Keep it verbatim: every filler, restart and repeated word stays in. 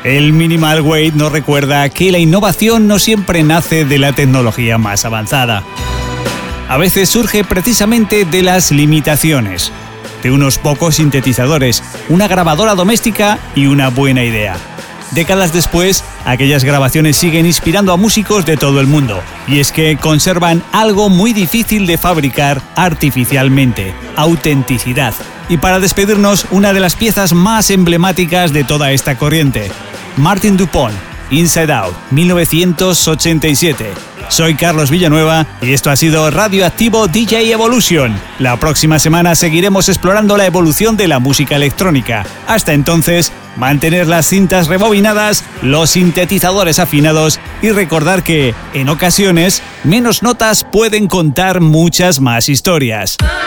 El Minimal Weight nos recuerda que la innovación no siempre nace de la tecnología más avanzada. A veces surge precisamente de las limitaciones, de unos pocos sintetizadores, una grabadora doméstica y una buena idea. Décadas después, aquellas grabaciones siguen inspirando a músicos de todo el mundo, y es que conservan algo muy difícil de fabricar artificialmente: autenticidad. Y para despedirnos, una de las piezas más emblemáticas de toda esta corriente: Martin Dupont, Inside Out, mil novecientos ochenta y siete. Soy Carlos Villanueva y esto ha sido Radioactivo D J Evolution. La próxima semana seguiremos explorando la evolución de la música electrónica. Hasta entonces, mantener las cintas rebobinadas, los sintetizadores afinados y recordar que, en ocasiones, menos notas pueden contar muchas más historias.